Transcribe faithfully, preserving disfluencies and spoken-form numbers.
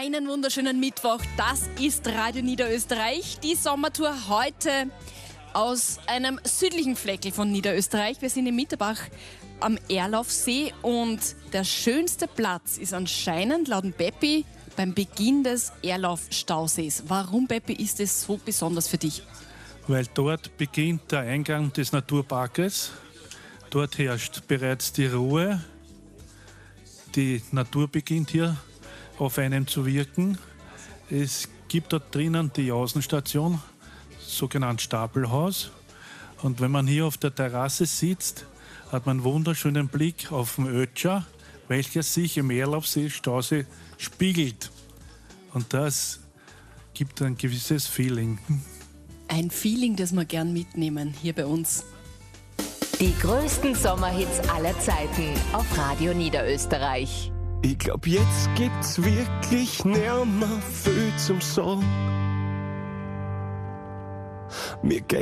Einen wunderschönen Mittwoch, das ist Radio Niederösterreich. Die Sommertour heute aus einem südlichen Fleckel von Niederösterreich. Wir sind in Mitterbach am Erlaufsee und der schönste Platz ist anscheinend laut dem Beppi beim Beginn des Erlaufstausees. Warum, Beppi, ist es so besonders für dich? Weil dort beginnt der Eingang des Naturparkes. Dort herrscht bereits die Ruhe. Die Natur beginnt hier auf einem zu wirken. Es gibt dort drinnen die Außenstation, sogenannt Stapelhaus. Und wenn man hier auf der Terrasse sitzt, hat man einen wunderschönen Blick auf den Ötscher, welcher sich im Erlaufsee-Stausee spiegelt. Und das gibt ein gewisses Feeling. Ein Feeling, das wir gern mitnehmen hier bei uns. Die größten Sommerhits aller Zeiten auf Radio Niederösterreich. Ich glaub, jetzt gibt's wirklich nimmer viel zum Sagen. Wir gehen